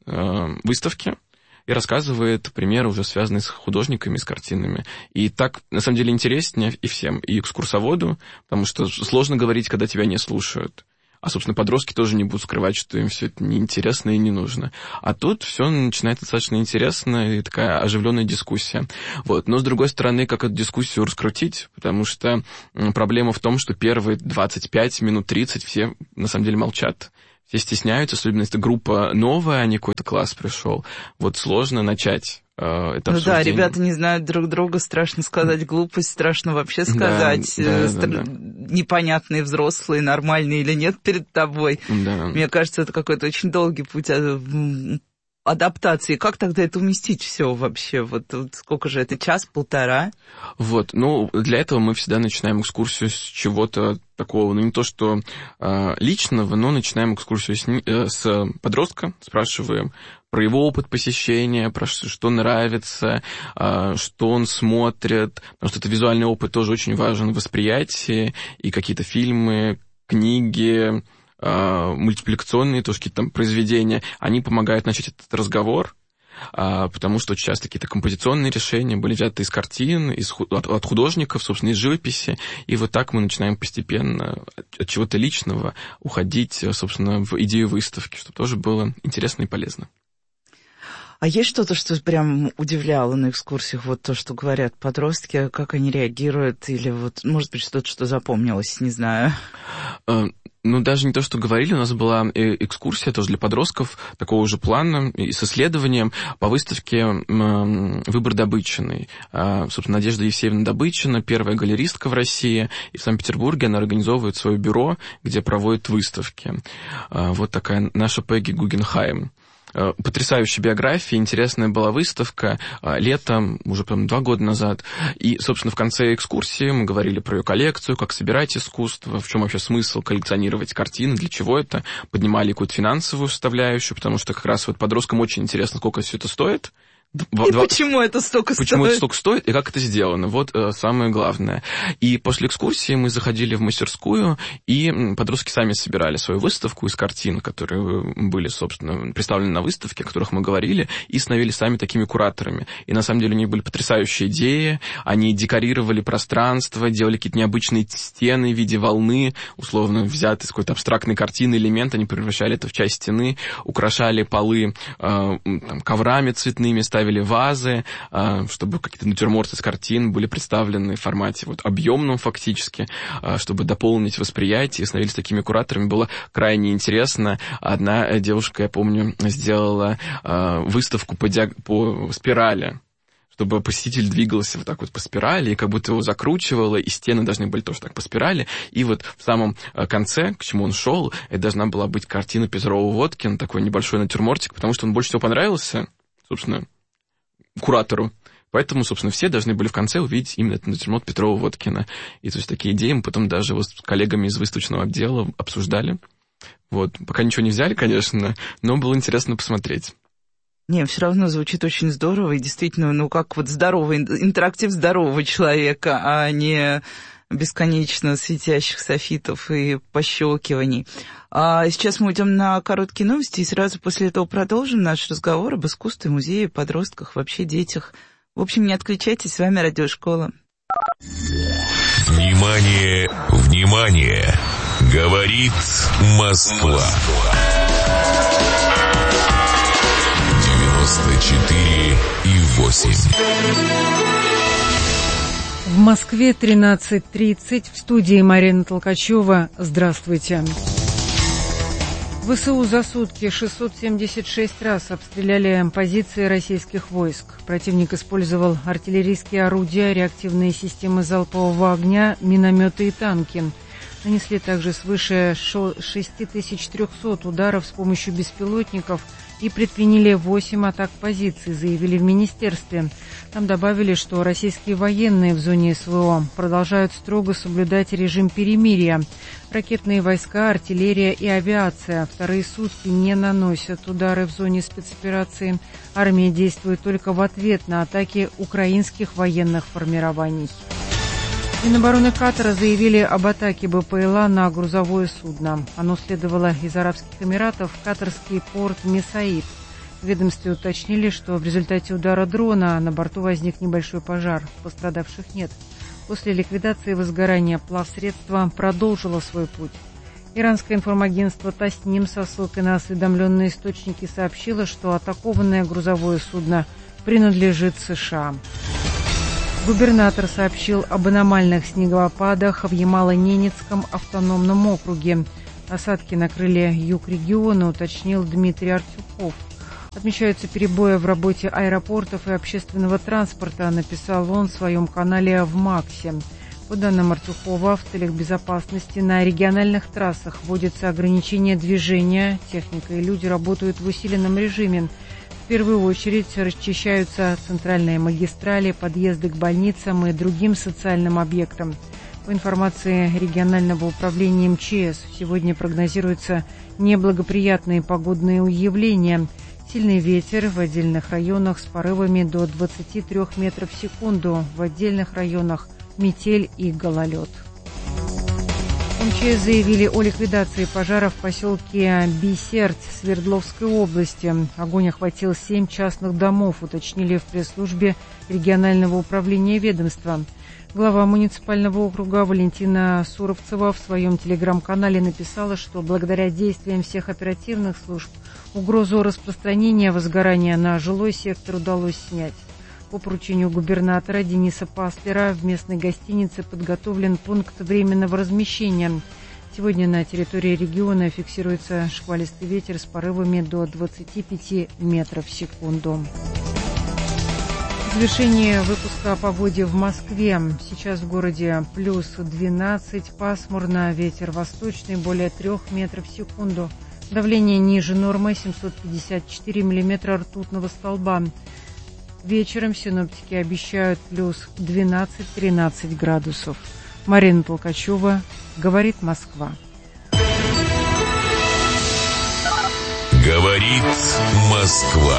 выставки и рассказывает примеры, уже связанные с художниками, с картинами. И так, на самом деле, интереснее и всем, и экскурсоводу, потому что сложно говорить, когда тебя не слушают. А, собственно, подростки тоже не будут скрывать, что им все это неинтересно и не нужно. А тут все начинается достаточно интересно, и такая оживленная дискуссия. Вот. Но, с другой стороны, как эту дискуссию раскрутить? Потому что проблема в том, что первые двадцать пять минут тридцать все, на самом деле, молчат. Все стесняются, особенно если группа новая, а не какой-то класс пришел. Вот сложно начать э, это ну обсуждение. Да, ребята не знают друг друга, страшно сказать глупость, страшно вообще сказать, да, да, стр... да, да. непонятные взрослые, нормальные или нет перед тобой. Да. Мне кажется, это какой-то очень долгий путь адаптации. Как тогда это уместить все вообще? Вот, вот сколько же это, час-полтора? Вот, ну, для этого мы всегда начинаем экскурсию с чего-то такого, ну, не то что э, личного, но начинаем экскурсию с, э, с подростка, спрашиваем про его опыт посещения, про что нравится, э, что он смотрит, потому что это визуальный опыт тоже очень важен в восприятии, и какие-то фильмы, книги, мультипликационные тоже какие-то там произведения, они помогают начать этот разговор, потому что очень часто какие-то композиционные решения были взяты из картин, из, от, от художников, собственно, из живописи, и вот так мы начинаем постепенно от чего-то личного уходить, собственно, в идею выставки, что тоже было интересно и полезно. А есть что-то, что прям удивляло на экскурсиях, вот то, что говорят подростки, как они реагируют, или вот, может быть, что-то, что запомнилось, не знаю? Ну, даже не то, что говорили, у нас была экскурсия тоже для подростков такого же плана, и с исследованием по выставке «Выбор Добытчиной». Собственно, Надежда Евсеевна Добытчина, первая галеристка в России, и в Санкт-Петербурге она организовывает свое бюро, где проводит выставки. Вот такая наша Пегги Гугенхайм. Потрясающая биография, интересная была выставка летом, уже прям два года назад. И, собственно, в конце экскурсии мы говорили про ее коллекцию, как собирать искусство, в чем вообще смысл коллекционировать картины, для чего это. Поднимали какую-то финансовую составляющую, потому что как раз вот подросткам очень интересно, сколько все это стоит. И Два... почему это столько Почему стоит? Почему это столько стоит и как это сделано? Вот э, самое главное. И после экскурсии мы заходили в мастерскую, и подростки сами собирали свою выставку из картин, которые были, собственно, представлены на выставке, о которых мы говорили, и становились сами такими кураторами. И на самом деле у них были потрясающие идеи, они декорировали пространство, делали какие-то необычные стены в виде волны, условно взятые из какой-то абстрактной картины элемент, они превращали это в часть стены, украшали полы э, там, коврами цветными, ставили вазы, чтобы какие-то натюрморты с картин были представлены в формате вот объемном фактически, чтобы дополнить восприятие, и становились такими кураторами. Было крайне интересно. Одна девушка, я помню, сделала выставку по, диаг... по спирали, чтобы посетитель двигался вот так вот по спирали, и как будто его закручивало, и стены должны были тоже так по спирали. И вот в самом конце, к чему он шел, это должна была быть картина Петрова-Водкина, такой небольшой натюрмортик, потому что он больше всего понравился, собственно, куратору. Поэтому, собственно, все должны были в конце увидеть именно этот натюрморт Петрова-Водкина. И то есть такие идеи мы потом даже вот с коллегами из выставочного отдела обсуждали. Вот. Пока ничего не взяли, конечно, но было интересно посмотреть. Не, все равно звучит очень здорово, и действительно, ну, как вот здоровый, интерактив здорового человека, а не бесконечно светящих софитов и пощелкиваний. А сейчас мы уйдем на короткие новости, и сразу после этого продолжим наш разговор об искусстве, музее, подростках, вообще детях. В общем, не отключайтесь, с вами Радиошкола. Внимание, внимание! Говорит Москва. девяносто четыре и восемь. В Москве тринадцать тридцать. В студии Марина Толкачева. Здравствуйте. ВСУ за сутки шестьсот семьдесят шесть раз обстреляли позиции российских войск. Противник использовал артиллерийские орудия, реактивные системы залпового огня, минометы и танки. Нанесли также свыше шесть тысяч триста ударов с помощью беспилотников и предприняли восемь атак позиций, заявили в министерстве. Там добавили, что российские военные в зоне СВО продолжают строго соблюдать режим перемирия. Ракетные войска, артиллерия и авиация вторые сутки не наносят удары в зоне спецоперации. Армия действует только в ответ на атаки украинских военных формирований. Минобороны Катара заявили об атаке БПЛА на грузовое судно. Оно следовало из Арабских Эмиратов в катарский порт Месаид. В ведомстве уточнили, что в результате удара дрона на борту возник небольшой пожар. Пострадавших нет. После ликвидации возгорания плавсредство продолжило свой путь. Иранское информагентство Тасним со ссылкой на осведомленные источники сообщило, что атакованное грузовое судно принадлежит США. Губернатор сообщил об аномальных снегопадах в Ямало-Ненецком автономном округе. Осадки накрыли юг региона, уточнил Дмитрий Артюхов. Отмечаются перебои в работе аэропортов и общественного транспорта, написал он в своем канале в Максе. По данным Артюхова, в целях безопасности на региональных трассах вводится ограничение движения. Техника и люди работают в усиленном режиме. В первую очередь расчищаются центральные магистрали, подъезды к больницам и другим социальным объектам. По информации регионального управления эм че эс, сегодня прогнозируются неблагоприятные погодные явления. Сильный ветер в отдельных районах с порывами до двадцати трёх метров в секунду, в отдельных районах метель и гололед. эм че эс заявили о ликвидации пожара в поселке Бисерть Свердловской области. Огонь охватил семь частных домов, уточнили в пресс-службе регионального управления ведомства. Глава муниципального округа Валентина Суровцева в своем телеграм-канале написала, что благодаря действиям всех оперативных служб угрозу распространения возгорания на жилой сектор удалось снять. По поручению губернатора Дениса Паслера в местной гостинице подготовлен пункт временного размещения. Сегодня на территории региона фиксируется шквалистый ветер с порывами до двадцати пяти метров в секунду. Завершение выпуска о погоде в Москве. Сейчас в городе плюс двенадцать, пасмурно, ветер восточный, более трех метров в секунду. Давление ниже нормы, семьсот пятьдесят четыре миллиметра ртутного столба. Вечером синоптики обещают плюс двенадцать-тринадцать градусов. Марина Толкачева, говорит Москва. Говорит Москва.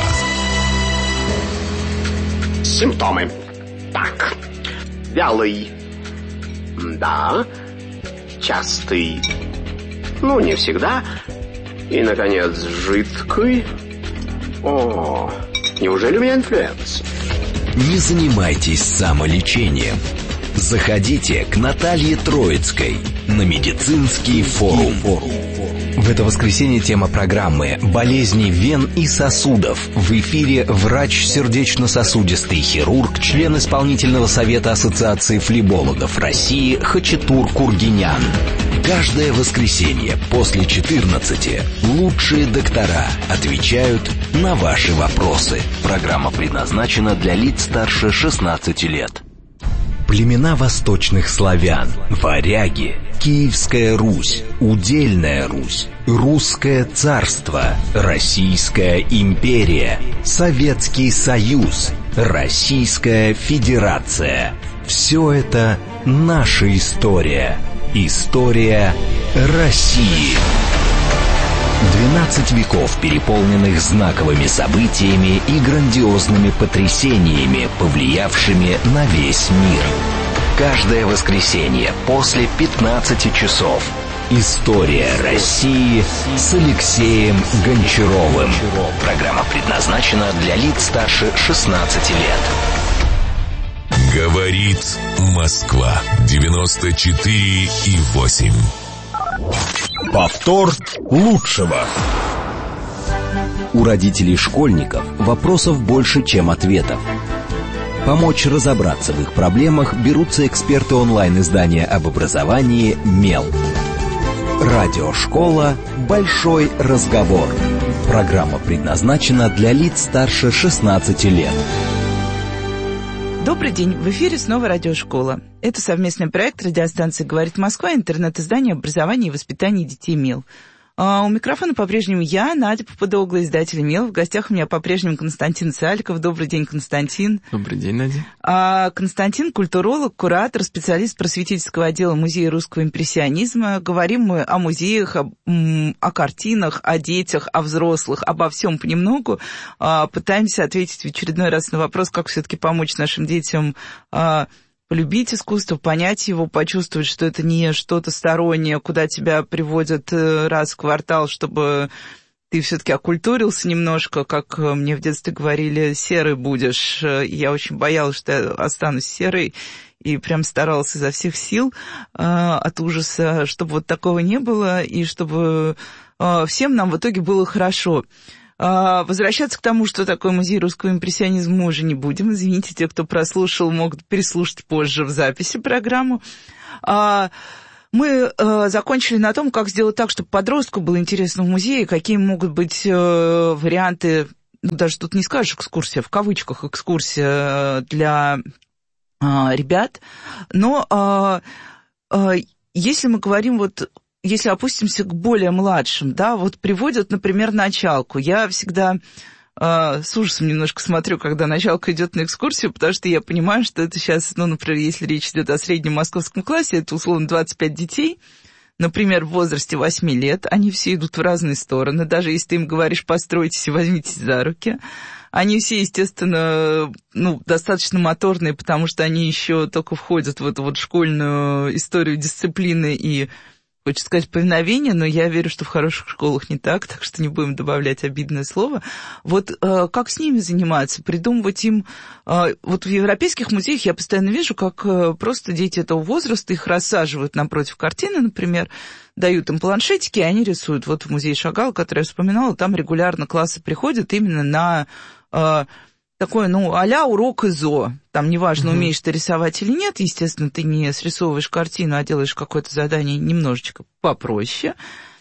Симптомы. Так. Вялый. Да. Частый. Ну, не всегда. И, наконец, жидкий. О, неужели у меня инфлюенс? Не занимайтесь самолечением. Заходите к Наталье Троицкой на медицинский форум. В это воскресенье тема программы «Болезни вен и сосудов». В эфире врач, сердечно-сосудистый хирург, член исполнительного совета Ассоциации флебологов России Хачатур Кургинян. Каждое воскресенье после четырнадцати лучшие доктора отвечают на ваши вопросы. Программа предназначена для лиц старше шестнадцати лет. Племена восточных славян, варяги, Киевская Русь, Удельная Русь, Русское царство, Российская империя, Советский Союз, Российская Федерация. Все это наша история. История России. двенадцать веков, переполненных знаковыми событиями и грандиозными потрясениями, повлиявшими на весь мир. Каждое воскресенье после пятнадцати часов. История России с Алексеем Гончаровым. Программа предназначена для лиц старше шестнадцати лет. Говорит Москва. девяносто четыре и восемь. Повтор лучшего. У родителей школьников вопросов больше, чем ответов. Помочь разобраться в их проблемах берутся эксперты онлайн-издания об образовании «Мел». Радиошкола «Большой разговор». Программа предназначена для лиц старше шестнадцати лет. Добрый день, в эфире снова радиошкола. Это совместный проект радиостанции «Говорит Москва», интернет-издание образования и воспитания детей «Мел». А у микрофона по-прежнему я, Надя Попудогла, издатель «Мел». В гостях у меня по-прежнему Константин Саликов. Добрый день, Константин. Добрый день, Надя. А Константин — культуролог, куратор, специалист просветительского отдела Музея русского импрессионизма. Говорим мы о музеях, о, о картинах, о детях, о взрослых, обо всем понемногу. А, пытаемся ответить в очередной раз на вопрос, как все-таки помочь нашим детям а, полюбить искусство, понять его, почувствовать, что это не что-то стороннее, куда тебя приводят раз в квартал, чтобы ты все-таки окультурился немножко, как мне в детстве говорили, серый будешь. Я очень боялась, что я останусь серой, и прям старалась изо всех сил э, от ужаса, чтобы вот такого не было, и чтобы э, всем нам в итоге было хорошо. Э, возвращаться к тому, что такое музей русского импрессионизма, мы уже не будем. Извините, те, кто прослушал, могут переслушать позже в записи программу. Э, мы э, закончили на том, как сделать так, чтобы подростку было интересно в музее, какие могут быть э, варианты, ну, даже тут не скажешь экскурсия, в кавычках экскурсия для ребят, но а, а, если мы говорим вот, если опустимся к более младшим, да, вот приводят, например, началку. Я всегда а, с ужасом немножко смотрю, когда началка идет на экскурсию, потому что я понимаю, что это сейчас, ну, например, если речь идет о среднем московском классе, это условно двадцать пять детей, например, в возрасте восьми лет, они все идут в разные стороны, даже если ты им говоришь, постройтесь и возьмитесь за руки. Они все, естественно, ну, достаточно моторные, потому что они еще только входят в эту вот школьную историю дисциплины и, хочется сказать, повиновения, но я верю, что в хороших школах не так, так что не будем добавлять обидное слово. Вот э, как с ними заниматься, придумывать им... Э, вот в европейских музеях я постоянно вижу, как э, просто дети этого возраста, их рассаживают напротив картины, например, дают им планшетики, и они рисуют. Вот в музее Шагала, который я вспоминала, там регулярно классы приходят именно на... такой, ну, а-ля урок ИЗО. Там неважно, угу. умеешь ты рисовать или нет, естественно, ты не срисовываешь картину, а делаешь какое-то задание немножечко попроще.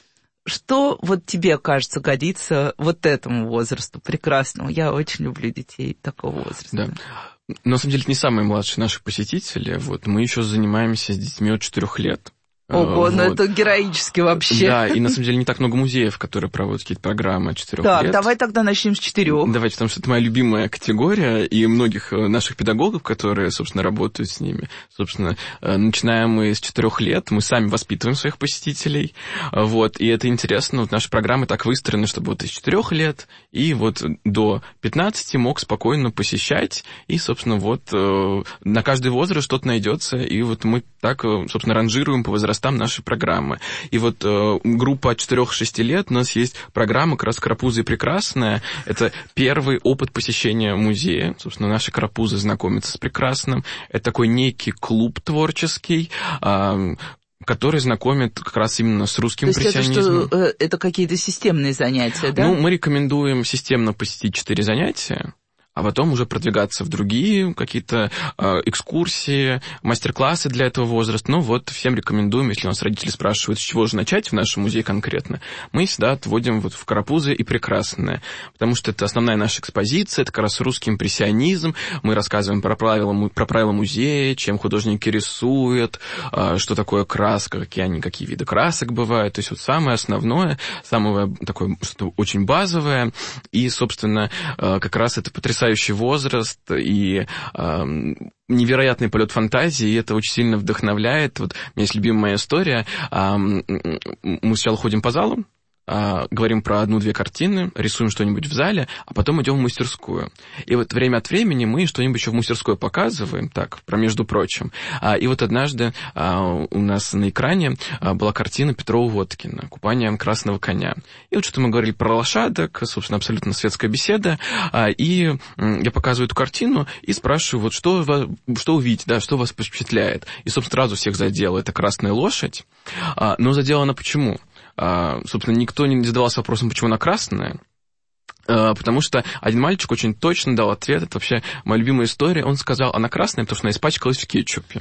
Что вот тебе, кажется, годится вот этому возрасту прекрасному? Я очень люблю детей такого возраста. Да. Но, на самом деле, это не самые младшие наши посетители. Вот, мы еще занимаемся с детьми от четырех лет. Ого, вот. Ну это героически вообще. Да, и на самом деле не так много музеев, которые проводят какие-то программы от четырех так, лет. Так, давай тогда начнем с четырех. Давайте, потому что это моя любимая категория, и многих наших педагогов, которые, собственно, работают с ними. Собственно, начинаем мы с четырех лет, мы сами воспитываем своих посетителей, вот, и это интересно, вот наши программы так выстроены, чтобы вот из четырех лет и вот до пятнадцати мог спокойно посещать, и, собственно, вот на каждый возраст что-то найдется, и вот мы так, собственно, ранжируем по возрастам нашей программы. И вот э, группа от четырех-шести лет, у нас есть программа как раз «Карапузы и прекрасная». Это первый опыт посещения музея. Собственно, наши карапузы знакомятся с прекрасным. Это такой некий клуб творческий, э, который знакомит как раз именно с русским импрессионизмом. То есть это, что, это какие-то системные занятия, да? Ну, мы рекомендуем системно посетить четыре занятия, а потом уже продвигаться в другие какие-то э, экскурсии, мастер-классы для этого возраста. Ну вот, всем рекомендуем, если у нас родители спрашивают, с чего же начать в нашем музее конкретно, мы всегда отводим вот в «Карапузы и прекрасное», потому что это основная наша экспозиция, это как раз русский импрессионизм, мы рассказываем про правила, про правила музея, чем художники рисуют, э, что такое краска, какие они, какие виды красок бывают, то есть вот самое основное, самое такое что очень базовое, и, собственно, э, как раз это потрясающе возраст и э, невероятный полет фантазии, и это очень сильно вдохновляет. Вот у меня есть любимая моя история. Э, мы сначала ходим по залу, э, говорим про одну-две картины, рисуем что-нибудь в зале, а потом идем в мастерскую. И вот время от времени мы что-нибудь еще в мастерской показываем, так, про между прочим. А, и вот однажды а, у нас на экране а, была картина Петрова-Водкина «Купание красного коня». И вот что-то мы говорили про лошадок, собственно, абсолютно светская беседа, а, и м, я показываю эту картину и спрашиваю, вот что, что увидеть, да, что вас впечатляет. И, собственно, сразу всех задела это красная лошадь. А, но задела она почему? А, собственно, никто не задавался вопросом, почему она красная, а, потому что один мальчик очень точно дал ответ, это вообще моя любимая история, он сказал, она красная, потому что она испачкалась в кетчупе.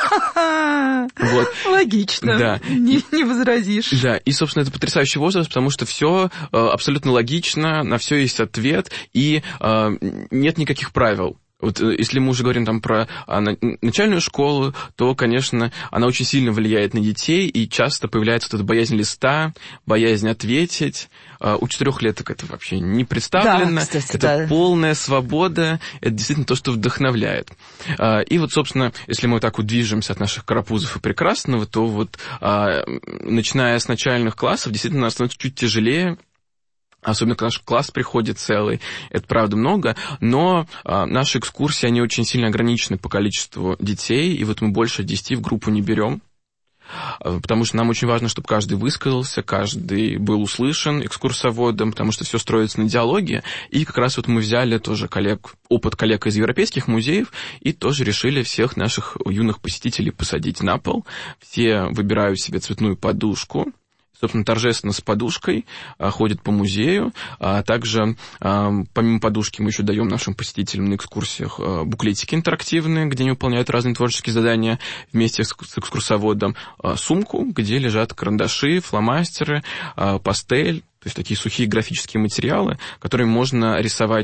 Вот. Логично, да. не, не возразишь. Да, и, собственно, это потрясающий возраст, потому что все э, абсолютно логично, на все есть ответ, и э, нет никаких правил. Вот если мы уже говорим там про а, начальную школу, то, конечно, она очень сильно влияет на детей, и часто появляется вот эта боязнь листа, боязнь ответить. А, у четырехлеток это вообще не представлено. Да, кстати, это да. полная свобода, это действительно то, что вдохновляет. А, и вот, собственно, если мы вот так вот движемся от наших карапузов и прекрасного, то вот, а, начиная с начальных классов, действительно, нас становится чуть тяжелее. Особенно, когда наш класс приходит целый, это, правда, много, но а, наши экскурсии, они очень сильно ограничены по количеству детей, и вот мы больше десяти в группу не берем. потому что нам очень важно, чтобы каждый высказался, каждый был услышан экскурсоводом, потому что все строится на диалоге. И как раз вот мы взяли тоже коллег, опыт коллег из европейских музеев и тоже решили всех наших юных посетителей посадить на пол. Все выбирают себе цветную подушку, собственно, торжественно с подушкой а, ходят по музею. А также, а, помимо подушки, мы еще даем нашим посетителям на экскурсиях а, буклетики интерактивные, где они выполняют разные творческие задания вместе с, с экскурсоводом, а, сумку, где лежат карандаши, фломастеры, а, пастель, то есть такие сухие графические материалы, которые можно рисовать